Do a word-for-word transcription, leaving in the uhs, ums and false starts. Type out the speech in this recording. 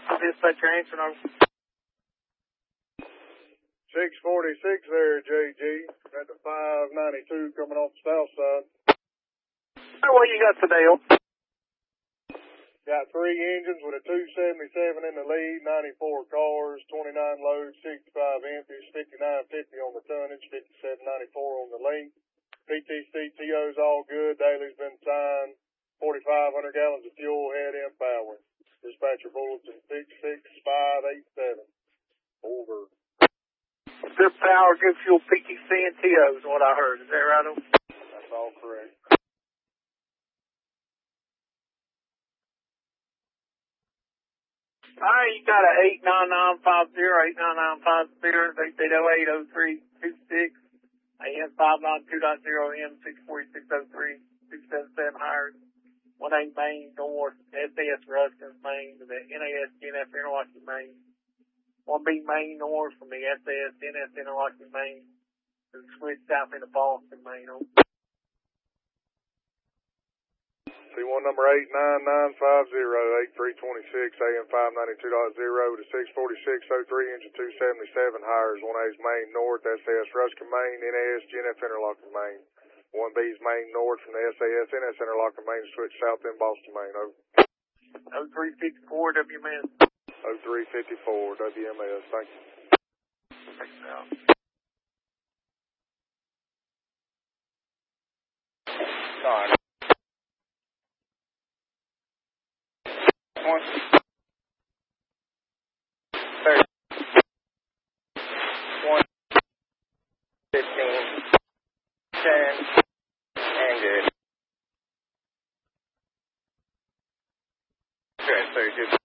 Dispatcher answering over. six forty-six there, J G. At the five ninety-two coming off the south side. Oh, what you got today, oh? Got three engines with a two seventy-seven in the lead, ninety-four cars, twenty-nine loads, sixty-five empties, fifty-nine fifty on the tonnage, fifty-seven ninety-four on the length. P T C T O's all good. Daly's been signed. forty-five hundred gallons of fuel, head in power. Dispatcher bulletin six six five eight seven. Over. Good power, good fuel, P T C and T O is what I heard. Is that right? That's all correct. All right, you got a eight nine nine five zero, eight nine nine five zero, eight eight oh eight oh three two six, A M five nine two point zero, M six forty-six oh three, two seven seven hires, one eight Main North, S A S Ruskin Main to the N A S G N F Interlocking Main, one B Main North from the S A S N S Interlocking Main to the switch south into Boston Main. C one number eight nine nine five zero, eight three two six, A M five ninety-two point zero to six forty-six oh three, engine two seventy-seven, hires one A's Main North, S A S Ruskin Main, N A S G N F Interlocking Main. one B's Main North from the S A S N S Interlocking Main, switch south in Boston Main. Over. oh three fifty-four W M S. oh three fifty-four W M S, thank you. Thanks, Al. Alright. One. Thirty. One. Fifteen. Ten. And good. Good, very good.